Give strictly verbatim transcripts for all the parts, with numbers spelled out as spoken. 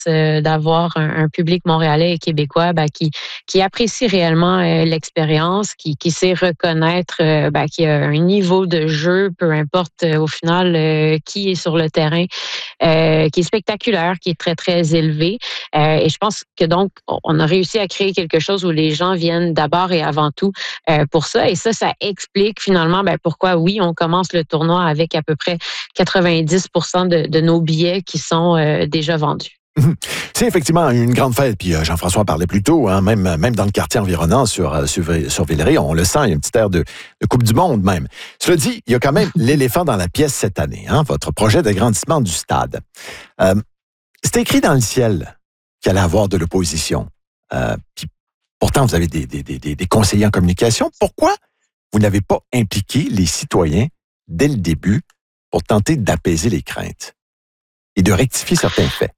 euh, d'avoir un, un public montréalais et québécois ben, qui, qui apprécie réellement euh, l'expérience, qui, qui sait reconnaître euh, ben, qu'il y a un niveau de jeu, peu importe euh, au final euh, qui est sur le terrain, euh, qui est spectaculaire, qui est très, très élevé. Euh, et je pense que donc, on a réussi à créer quelque chose où les gens viennent d'abord et avant tout euh, pour ça. Et ça, ça explique finalement ben, pourquoi, oui, on commence le tournoi avec à peu près quatre-vingt-dix pour cent de, de nos billets qui sont euh, déjà vendus. C'est effectivement une grande fête. Puis euh, Jean-François en parlait plus tôt, hein, même, même dans le quartier environnant sur, euh, sur, sur Villeray, on le sent, il y a un petit air de, de Coupe du Monde même. Cela dit, il y a quand même l'éléphant dans la pièce cette année, hein, votre projet d'agrandissement du stade. Euh, c'est écrit dans le ciel qu'il allait avoir de l'opposition. Euh, puis pourtant, vous avez des, des, des, des conseillers en communication. Pourquoi vous n'avez pas impliqué les citoyens dès le début pour tenter d'apaiser les craintes et de rectifier certains faits?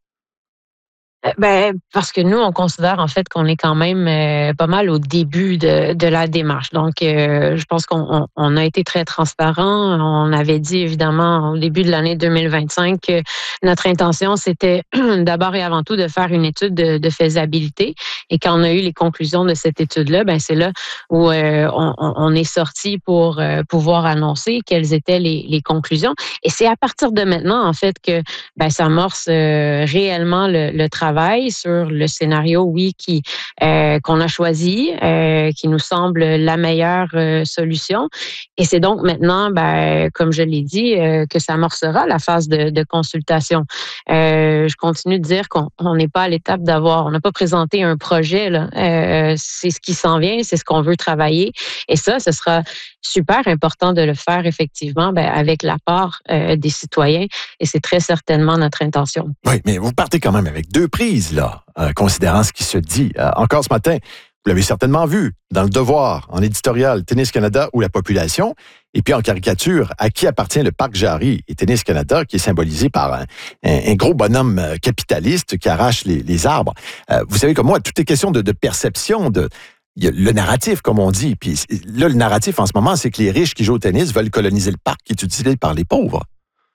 Ben, parce que nous, on considère en fait qu'on est quand même euh, pas mal au début de, de la démarche. Donc, euh, je pense qu'on on, on a été très transparent. On avait dit évidemment au début de l'année deux mille vingt-cinq que notre intention, c'était d'abord et avant tout de faire une étude de, de faisabilité. Et quand on a eu les conclusions de cette étude-là, ben c'est là où euh, on, on est sorti pour euh, pouvoir annoncer quelles étaient les, les conclusions. Et c'est à partir de maintenant, en fait, que ben, ça amorce euh, réellement le, le travail sur le scénario, oui, qui euh, qu'on a choisi, euh, qui nous semble la meilleure euh, solution. Et c'est donc maintenant, ben, comme je l'ai dit, euh, que ça amorcera la phase de, de consultation. Euh, je continue de dire qu'on n'est pas à l'étape d'avoir, on n'a pas présenté un projet, là. Euh, c'est ce qui s'en vient, c'est ce qu'on veut travailler. Et ça, ce sera super important de le faire effectivement ben, avec l'apport euh, des citoyens. Et c'est très certainement notre intention. Oui, mais vous partez quand même avec deux prises, là, euh, considérant ce qui se dit. Euh, encore ce matin, vous l'avez certainement vu, dans Le Devoir, en éditorial, Tennis Canada ou la population, et puis en caricature, à qui appartient le Parc Jarry et Tennis Canada, qui est symbolisé par un, un, un gros bonhomme capitaliste qui arrache les, les arbres. Euh, vous savez comme moi, tout est question de, de perception, de... Il y a le narratif, comme on dit. Puis là, le narratif en ce moment, c'est que les riches qui jouent au tennis veulent coloniser le parc qui est utilisé par les pauvres.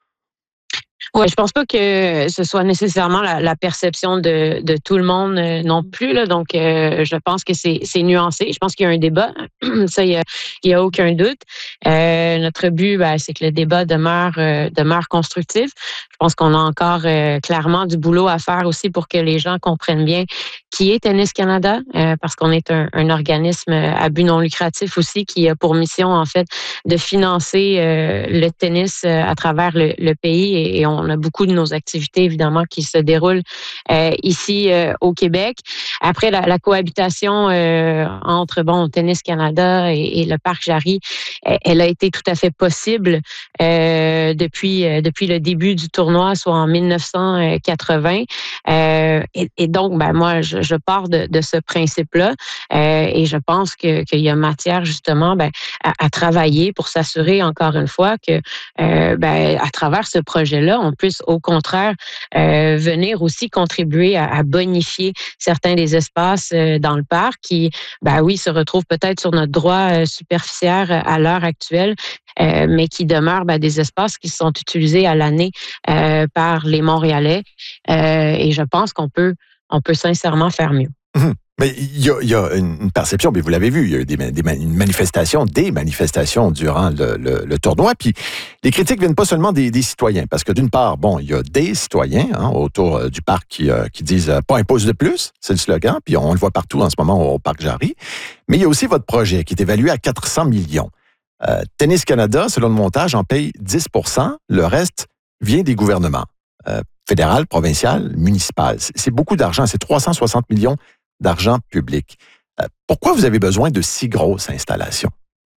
Oui, je pense pas que ce soit nécessairement la, la perception de, de tout le monde euh, non plus. Là. Donc, euh, je pense que c'est, c'est nuancé. Je pense qu'il y a un débat. Ça, il y a, il y a aucun doute. Euh, notre but, ben, c'est que le débat demeure, euh, demeure constructif. Je pense qu'on a encore euh, clairement du boulot à faire aussi pour que les gens comprennent bien qui est Tennis Canada, euh, parce qu'on est un, un organisme à but non lucratif aussi qui a pour mission, en fait, de financer euh, le tennis euh, à travers le, le pays et, et on On a beaucoup de nos activités, évidemment, qui se déroulent euh, ici euh, au Québec. Après, la, la cohabitation euh, entre bon Tennis Canada et, et le Parc Jarry, elle, elle a été tout à fait possible euh, depuis, euh, depuis le début du tournoi, soit en dix-neuf cent quatre-vingts. Euh, et, et donc, ben, moi, je, je pars de, de ce principe-là euh, et je pense que, qu'il y a matière, justement, ben, à, à travailler pour s'assurer, encore une fois, que euh, ben, à travers ce projet-là, on puisse au contraire euh, venir aussi contribuer à, à bonifier certains des espaces euh, dans le parc qui, ben oui, se retrouvent peut-être sur notre droit euh, superficiaire à l'heure actuelle, euh, mais qui demeurent ben, des espaces qui sont utilisés à l'année euh, par les Montréalais. Euh, et je pense qu'on peut, on peut sincèrement faire mieux. Mmh. Mais il y a, il y a une perception, puis vous l'avez vu, il y a eu des, des une manifestation, des manifestations durant le, le, le tournoi. Puis les critiques viennent pas seulement des, des citoyens, parce que d'une part, bon, il y a des citoyens hein, autour du parc qui, euh, qui disent euh, « pas impose de plus », c'est le slogan, puis on le voit partout en ce moment au Parc Jarry. Mais il y a aussi votre projet qui est évalué à quatre cents millions. Euh, Tennis Canada, selon le montage, en paye dix pour cent, le reste vient des gouvernements, euh, fédéral, provincial, municipal. C'est, c'est beaucoup d'argent, c'est trois cent soixante millions d'argent public. Euh, pourquoi vous avez besoin de si grosses installations?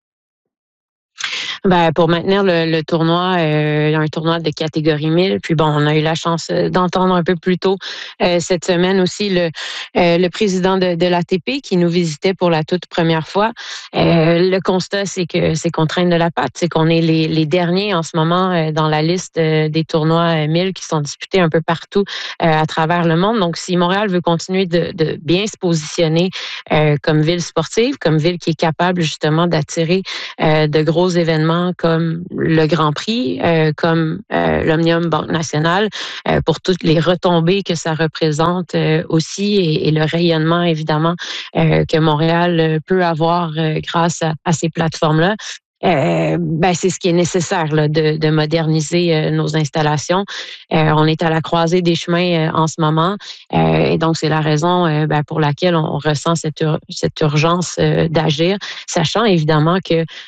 Ben, pour maintenir le, le tournoi, euh, un tournoi de catégorie mille. Puis bon, on a eu la chance d'entendre un peu plus tôt euh, cette semaine aussi le, euh, le président de, de l'A T P qui nous visitait pour la toute première fois. Euh, le constat, c'est que c'est qu'on traîne de la patte. C'est qu'on est les, les derniers en ce moment euh, dans la liste euh, des tournois mille qui sont disputés un peu partout euh, à travers le monde. Donc, si Montréal veut continuer de, de bien se positionner euh, comme ville sportive, comme ville qui est capable justement d'attirer euh, de gros événements comme le Grand Prix, euh, comme euh, l'Omnium Banque Nationale, euh, pour toutes les retombées que ça représente euh, aussi et, et le rayonnement évidemment euh, que Montréal peut avoir euh, grâce à, à ces plateformes-là. Euh, ben c'est ce qui est nécessaire là, de, de moderniser euh, nos installations. Euh, on est à la croisée des chemins euh, en ce moment, euh, et donc c'est la raison euh, ben, pour laquelle on ressent cette, ur- cette urgence euh, d'agir, sachant évidemment que